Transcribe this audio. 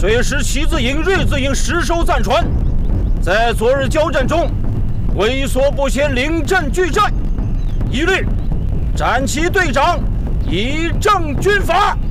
遂使旗字营、锐字营失守暂传，在昨日交战中畏缩不前，临阵拒战，一律斩其队长，以正军法。